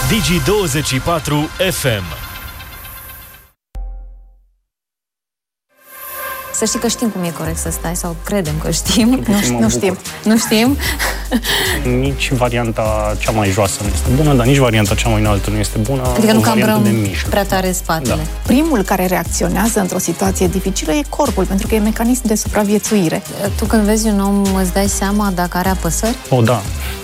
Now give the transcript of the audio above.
Digi24 FM. Să știi că știm cum e corect să stai, sau credem că știm. Nu știm. Nu știm. Nici varianta cea mai joasă nu este bună, dar nici varianta cea mai înaltă nu este bună. Adică nu cambrăm de mijloc. prea tare spatele. Da. Primul care reacționează într-o situație dificilă e corpul, pentru că e mecanism de supraviețuire. Tu când vezi un om îți dai seama dacă are apăsări? Da.